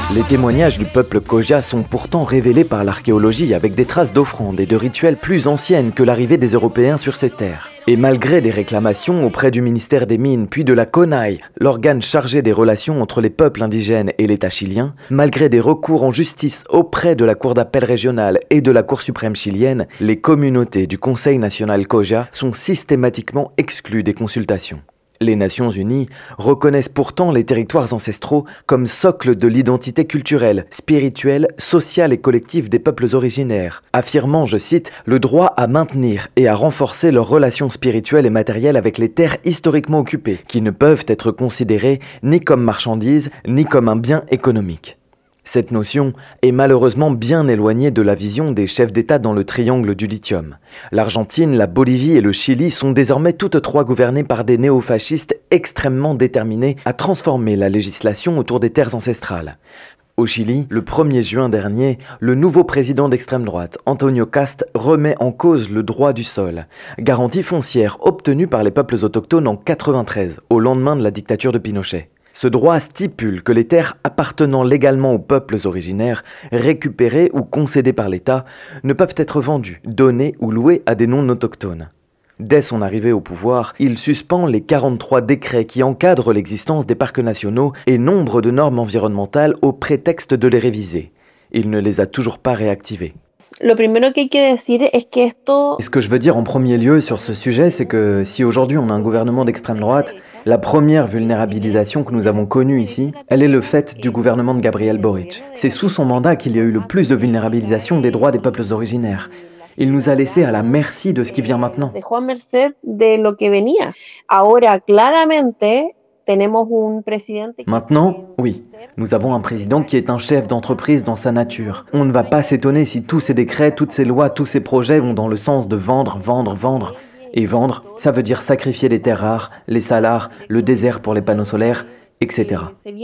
Les témoignages du peuple Khoja sont pourtant révélés par l'archéologie avec des traces d'offrandes et de rituels plus anciennes que l'arrivée des Européens sur ces terres. Et malgré des réclamations auprès du ministère des Mines puis de la CONAIE, l'organe chargé des relations entre les peuples indigènes et l'État chilien, malgré des recours en justice auprès de la Cour d'appel régionale et de la Cour suprême chilienne, les communautés du Conseil national Khoja sont systématiquement exclues des consultations. Les Nations Unies reconnaissent pourtant les territoires ancestraux comme socle de l'identité culturelle, spirituelle, sociale et collective des peuples originaires, affirmant, je cite, le droit à maintenir et à renforcer leurs relations spirituelles et matérielles avec les terres historiquement occupées, qui ne peuvent être considérées ni comme marchandises ni comme un bien économique. Cette notion est malheureusement bien éloignée de la vision des chefs d'État dans le triangle du lithium. L'Argentine, la Bolivie et le Chili sont désormais toutes trois gouvernées par des néofascistes extrêmement déterminés à transformer la législation autour des terres ancestrales. Au Chili, le 1er juin dernier, le nouveau président d'extrême droite, Antonio Cast, remet en cause le droit du sol, garantie foncière obtenue par les peuples autochtones en 1993, au lendemain de la dictature de Pinochet. Ce droit stipule que les terres appartenant légalement aux peuples originaires, récupérées ou concédées par l'État, ne peuvent être vendues, données ou louées à des non-autochtones. Dès son arrivée au pouvoir, il suspend les 43 décrets qui encadrent l'existence des parcs nationaux et nombre de normes environnementales au prétexte de les réviser. Il ne les a toujours pas réactivées. Et ce que je veux dire en premier lieu sur ce sujet, c'est que si aujourd'hui on a un gouvernement d'extrême droite, la première vulnérabilisation que nous avons connue ici, elle est le fait du gouvernement de Gabriel Boric. C'est sous son mandat qu'il y a eu le plus de vulnérabilisation des droits des peuples originaires. Il nous a laissés à la merci de ce qui vient maintenant. Maintenant, oui, nous avons un président qui est un chef d'entreprise dans sa nature. On ne va pas s'étonner si tous ces décrets, toutes ces lois, tous ces projets vont dans le sens de vendre, vendre, vendre. Et vendre, ça veut dire sacrifier les terres rares, les salars, le désert pour les panneaux solaires, etc.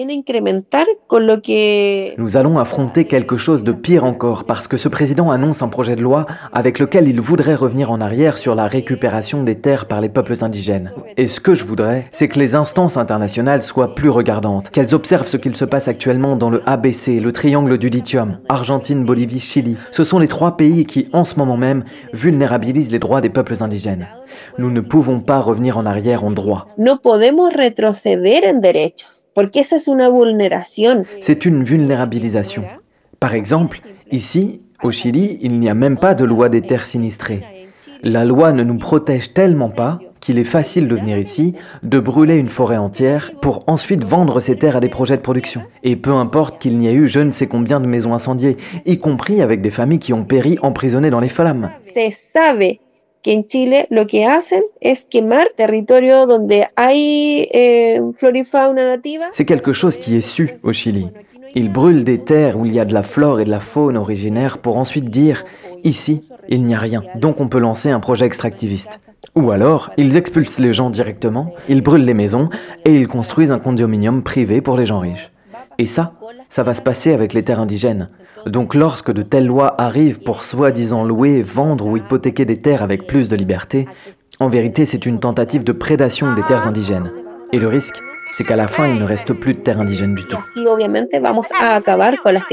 Nous allons affronter quelque chose de pire encore parce que ce président annonce un projet de loi avec lequel il voudrait revenir en arrière sur la récupération des terres par les peuples indigènes. Et ce que je voudrais, c'est que les instances internationales soient plus regardantes, qu'elles observent ce qu'il se passe actuellement dans le ABC, le triangle du lithium, Argentine, Bolivie, Chili. Ce sont les 3 pays qui, en ce moment même, vulnérabilisent les droits des peuples indigènes. Nous ne pouvons pas revenir en arrière en droit. C'est une vulnérabilisation. Par exemple, ici, au Chili, il n'y a même pas de loi des terres sinistrées. La loi ne nous protège tellement pas qu'il est facile de venir ici, de brûler une forêt entière pour ensuite vendre ces terres à des projets de production. Et peu importe qu'il n'y ait eu je ne sais combien de maisons incendiées, y compris avec des familles qui ont péri emprisonnées dans les flammes. En Chile, lo que hacen es quemar territorio donde hay flora y fauna nativa. C'est quelque chose qui est su au Chili. Ils brûlent des terres où il y a de la flore et de la faune originaire pour ensuite dire « ici, il n'y a rien, donc on peut lancer un projet extractiviste ». Ou alors, ils expulsent les gens directement, ils brûlent les maisons et ils construisent un condominium privé pour les gens riches. Et ça va se passer avec les terres indigènes. Donc lorsque de telles lois arrivent pour soi-disant louer, vendre ou hypothéquer des terres avec plus de liberté, en vérité c'est une tentative de prédation des terres indigènes. Et le risque, c'est qu'à la fin il ne reste plus de terres indigènes du tout.